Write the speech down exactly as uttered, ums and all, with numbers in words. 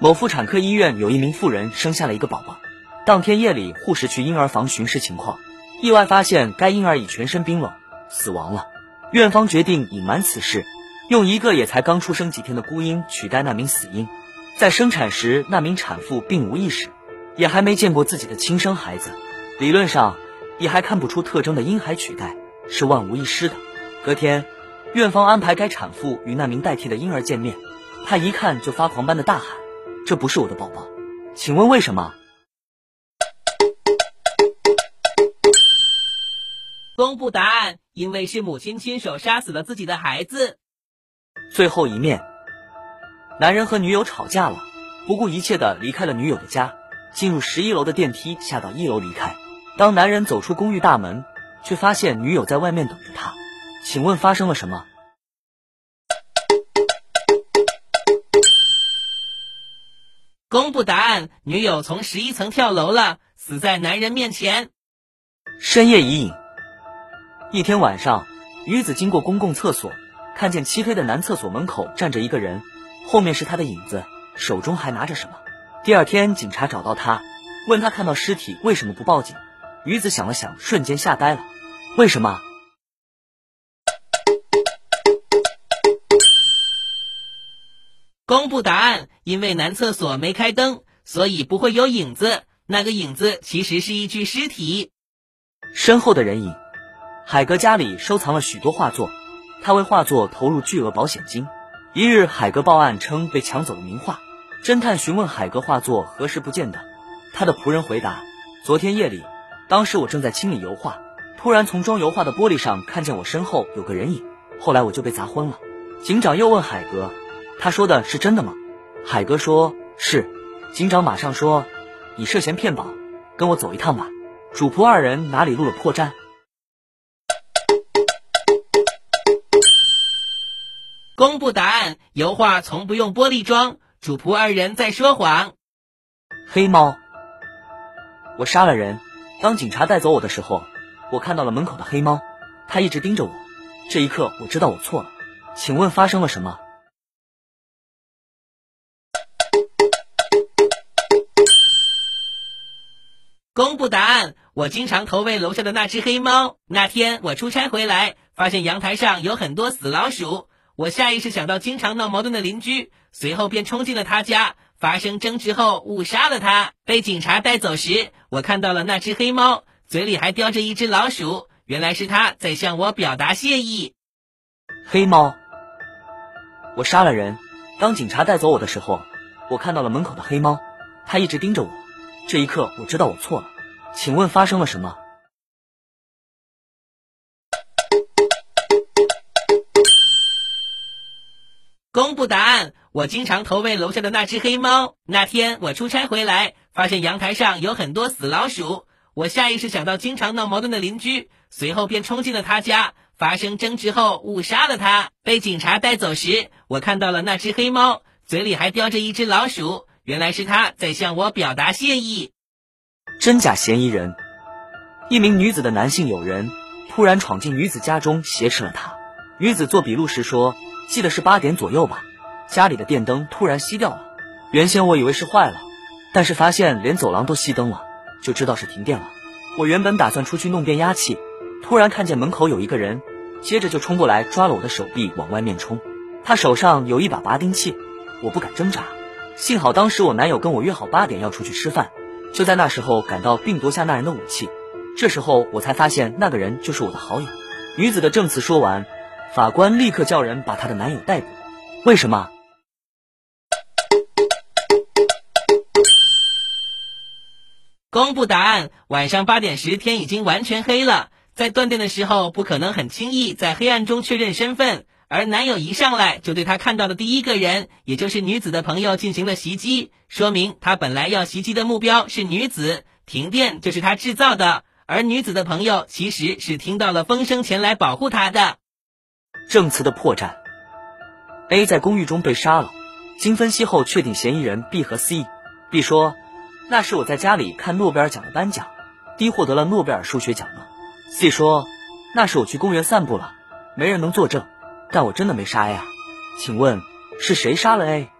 某妇产科医院有一名妇人生下了一个宝宝，当天夜里护士去婴儿房巡视情况，意外发现该婴儿已全身冰冷，死亡了。院方决定隐瞒此事，用一个也才刚出生几天的孤婴取代那名死婴。在生产时，那名产妇并无意识，也还没见过自己的亲生孩子，理论上也还看不出特征的婴孩取代是万无一失的。隔天，院方安排该产妇与那名代替的婴儿见面，他一看就发狂般的大喊：这不是我的宝宝，请问为什么？ 公布答案，因为是母亲亲手杀死了自己的孩子。 最后一面，男人和女友吵架了，不顾一切地离开了女友的家，进入十一楼的电梯，下到一楼离开。当男人走出公寓大门，却发现女友在外面等着他。请问发生了什么？ 公布答案，女友从十一层跳楼了，死在男人面前。 深夜已隐。一天晚上，女子经过公共厕所，看见漆黑的男厕所门口站着一个人，后面是他的影子，手中还拿着什么。第二天，警察找到他，问他看到尸体为什么不报警。女子想了想，瞬间吓呆了。为什么？ 公布答案，因为男厕所没开灯，所以不会有影子，那个影子其实是一具尸体。 身后的人影。海格家里收藏了许多画作，他为画作投入巨额保险金。一日，海格报案称被抢走了名画。侦探询问海格画作何时不见的，他的仆人回答：昨天夜里，当时我正在清理油画，突然从装油画的玻璃上看见我身后有个人影，后来我就被砸昏了。警长又问海格，他说的是真的吗？海格说是。警长马上说，你涉嫌骗保，跟我走一趟吧。主仆二人哪里露了破绽？ 公布答案，油画从不用玻璃装，主仆二人在说谎。 黑猫。我杀了人，当警察带走我的时候，我看到了门口的黑猫，它一直盯着我，这一刻我知道我错了。请问发生了什么？ 公布答案，我经常投喂楼下的那只黑猫，那天我出差回来，发现阳台上有很多死老鼠，我下意识想到经常闹矛盾的邻居，随后便冲进了他家，发生争执后误杀了他。被警察带走时，我看到了那只黑猫，嘴里还叼着一只老鼠，原来是他在向我表达谢意。 黑猫。我杀了人，当警察带走我的时候，我看到了门口的黑猫，它一直盯着我，这一刻我知道我错了。请问发生了什么？ 公布答案，我经常投喂楼下的那只黑猫，那天我出差回来，发现阳台上有很多死老鼠，我下意识想到经常闹矛盾的邻居，随后便冲进了他家，发生争执后误杀了他。被警察带走时，我看到了那只黑猫，嘴里还叼着一只老鼠，原来是他在向我表达谢意。 真假嫌疑人。一名女子的男性友人突然闯进女子家中挟持了她。女子做笔录时说，记得是八点左右吧，家里的电灯突然熄掉了。原先我以为是坏了，但是发现连走廊都熄灯了，就知道是停电了。我原本打算出去弄变压器，突然看见门口有一个人，接着就冲过来抓了我的手臂往外面冲。他手上有一把拔钉器，我不敢挣扎。幸好当时我男友跟我约好八点要出去吃饭，就在那时候赶到并夺下那人的武器。这时候我才发现那个人就是我的好友。女子的证词说完，法官立刻叫人把她的男友逮捕。为什么？ 公布答案，晚上八点时天已经完全黑了，在断电的时候不可能很轻易在黑暗中确认身份，而男友一上来就对他看到的第一个人，也就是女子的朋友进行了袭击，说明他本来要袭击的目标是女子，停电就是他制造的，而女子的朋友其实是听到了风声前来保护他的。 证词的破绽。 A 在公寓中被杀了，经分析后确定嫌疑人 B 和 C。 B 说，那是我在家里看诺贝尔奖的颁奖， D 获得了诺贝尔数学奖呢。 C 说，那是我去公园散步了，没人能作证，但我真的没杀 A 啊。请问是谁杀了 A？